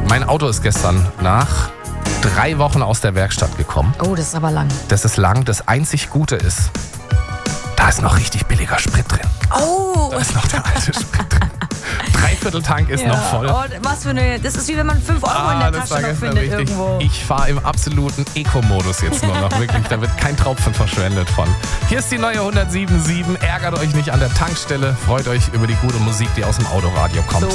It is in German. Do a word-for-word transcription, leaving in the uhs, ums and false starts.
Mein Auto ist gestern nach drei Wochen aus der Werkstatt gekommen. Oh, das ist aber lang. Das ist lang. Das einzig Gute ist, da ist noch richtig billiger Sprit drin. Oh! Da ist noch der alte Sprit drin. Dreivierteltank ist ja. noch voll. Oh, was für eine. Das ist wie wenn man fünf Euro ah, in der das Tasche war noch gestern findet richtig. irgendwo. Ich fahre im absoluten Eco-Modus jetzt nur noch. Wirklich, da wird kein Tropfen verschwendet von. Hier ist die neue hundertsieben Komma sieben. Ärgert euch nicht an der Tankstelle. Freut euch über die gute Musik, die aus dem Autoradio kommt. So.